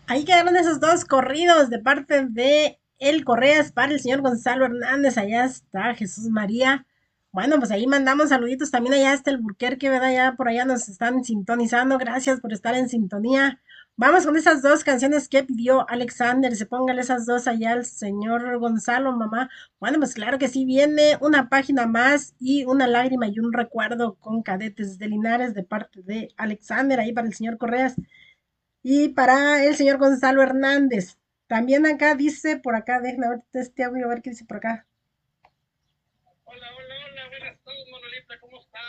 Ahí quedaron esos dos corridos de parte de El Correas para el señor Gonzalo Hernández. Allá está Jesús María. Bueno, pues ahí mandamos saluditos. También allá está el Burquerque, ¿verdad? Ya por allá nos están sintonizando. Gracias por estar en sintonía. Vamos con esas dos canciones que pidió Alexander. Se póngale esas dos allá al señor Gonzalo, mamá. Bueno, pues claro que sí, viene una página más y una lágrima y un recuerdo con Cadetes de Linares de parte de Alexander, ahí para el señor Correas. Y para el señor Gonzalo Hernández. También acá dice, por acá, déjenme ver este audio, a ver qué dice por acá. Hola, hola, hola, buenas tardes, Manuelita, ¿cómo está?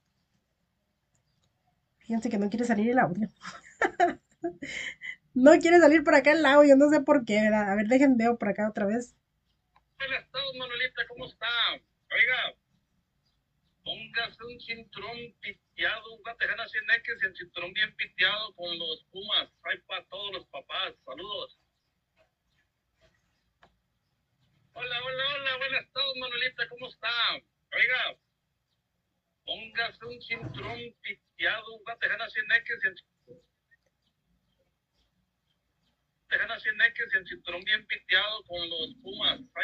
Fíjense que no quiere salir el audio. No quiere salir por acá el audio, no sé por qué, ¿verdad? A ver, déjenme veo por acá otra vez. Buenas tardes, Manuelita, ¿cómo está? Oiga, póngase un cinturón piteado, una tejana sin neques y el cinturón bien piteado con los Pumas. Hay para todos los papás, saludos. Hola, hola, hola, buenas tardes, Manuelita, ¿cómo está? Oiga, póngase un cinturón piteado, una tejana sin neques y el cinturón bien piteado con los Pumas. Hay...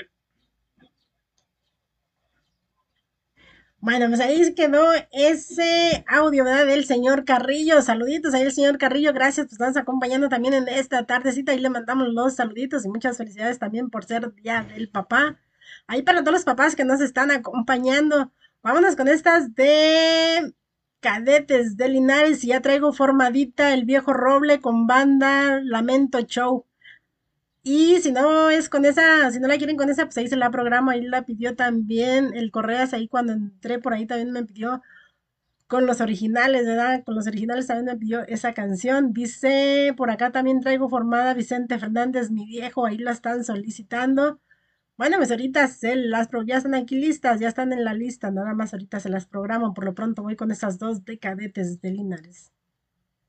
Bueno, pues ahí quedó ese audio, ¿verdad? Del señor Carrillo. Saluditos ahí el señor Carrillo. Gracias por estarnos acompañando también en esta tardecita. Ahí le mandamos los saluditos y muchas felicidades también por ser Día del Papá. Ahí para todos los papás que nos están acompañando. Vámonos con estas de Cadetes de Linares. Y ya traigo formadita el viejo roble con banda Lamento Show. Y si no es con esa, si no la quieren con esa, pues ahí se la programa, ahí la pidió también el Correas, ahí cuando entré por ahí también me pidió con los originales, ¿verdad? Con los originales también me pidió esa canción. Dice, por acá también traigo formada Vicente Fernández, mi viejo, ahí la están solicitando. Bueno, pues ahorita ya están aquí listas, ya están en la lista, nada más ahorita se las programo. Por lo pronto voy con esas dos de Cadetes de Linares.